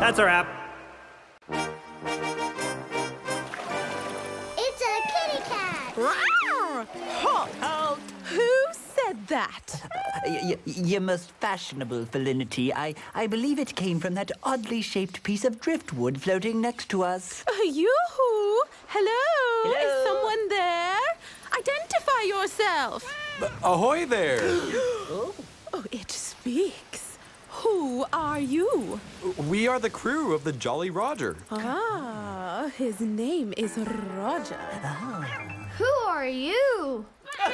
That's a wrap. It's a kitty cat. Halt! Who said that? Your most fashionable felinity. I believe it came from that oddly shaped piece of driftwood floating next to us. Yoo-hoo! Hello? Hello? Is someone there? Identify yourself. Ahoy there! Oh, it speaks. Who are you? We are the crew of the Jolly Roger. Ah, his name is Roger. Who are you?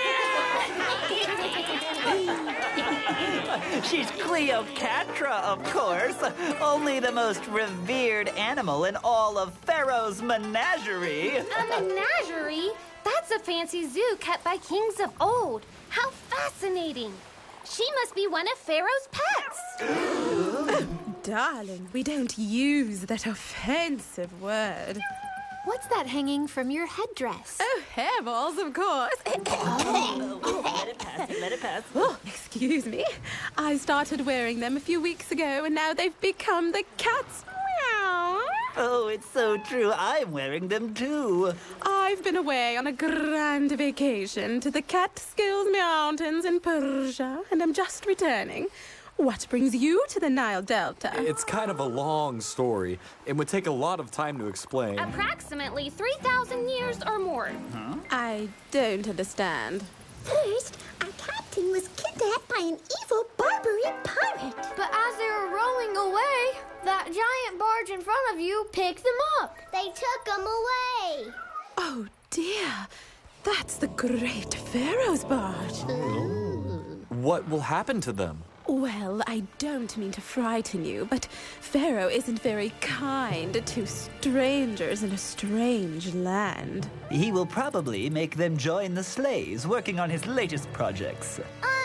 She's Cleopatra, of course. Only the most revered animal in all of Pharaoh's menagerie. A menagerie? That's a fancy zoo kept by kings of old. How fascinating. She must be one of Pharaoh's pets. Darling, we don't use that offensive word. What's that hanging from your headdress? Oh, hairballs, of course. Let it pass, let it pass. Oh, excuse me. I started wearing them a few weeks ago, and now they've become the cat's meow. Oh, it's so true. I'm wearing them too. I've been away on a grand vacation to the Catskills Mountains in Persia, and I'm just returning. What brings you to the Nile Delta? It's kind of a long story. It would take a lot of time to explain. Approximately 3,000 years or more. I don't understand. First, our captain was kidnapped by an evil Barbary pirate. But as they were rowing away, that giant barge in front of you picked them up. They took them away. Oh, dear. That's the great Pharaoh's barge. What will happen to them? Well, I don't mean to frighten you, but Pharaoh isn't very kind to strangers in a strange land. He will probably make them join the sleighs working on his latest projects.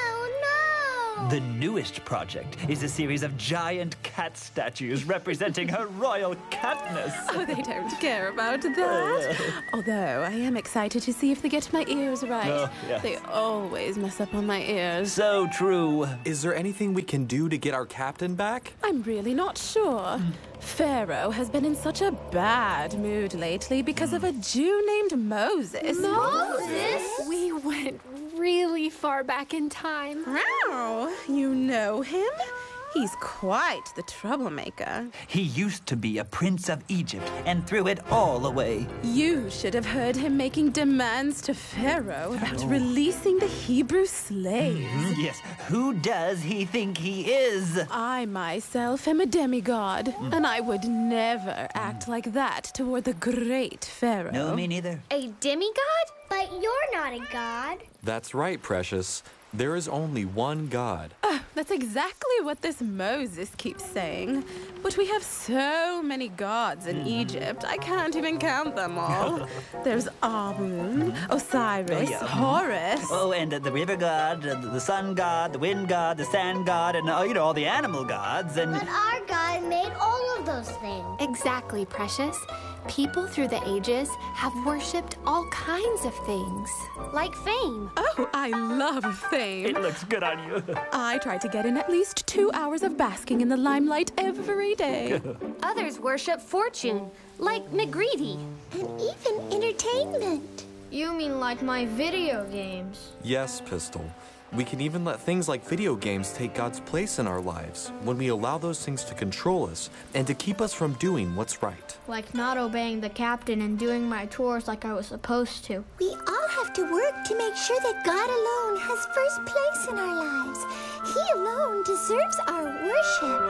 Oh, no! The newest project is a series of giant cat statues representing her royal catness. Oh, they don't care about that. Although I am excited to see if they get my ears right. Oh, yes. They always mess up on my ears. So true. Is there anything we can do to get our captain back? I'm really not sure. Pharaoh has been in such a bad mood lately because of a Jew named Moses. Moses? We went really far back in time. Wow, you know him? He's quite the troublemaker. He used to be a prince of Egypt and threw it all away. You should have heard him making demands to Pharaoh about releasing the Hebrew slaves. Yes, who does he think he is? I myself am a demigod, and I would never act like that toward the great Pharaoh. No, me neither. A demigod? But you're not a god. That's right, Precious. There is only one God. That's exactly what this Moses keeps saying. But we have so many gods in Egypt, I can't even count them all. There's Amun, Osiris, Horus. Oh, and the river god, the sun god, the wind god, the sand god, and, all the animal gods, and... But our God made all of those things. Exactly, Precious. People through the ages have worshipped all kinds of things. Like fame. Oh, I love fame. It looks good on you. I try to get in at least 2 hours of basking in the limelight every day. Others worship fortune, like McGreedy. And even entertainment. You mean like my video games? Yes, Pistol. We can even let things like video games take God's place in our lives when we allow those things to control us and to keep us from doing what's right. Like not obeying the captain and doing my chores like I was supposed to. We all have to work to make sure that God alone has first place in our lives. He alone deserves our worship.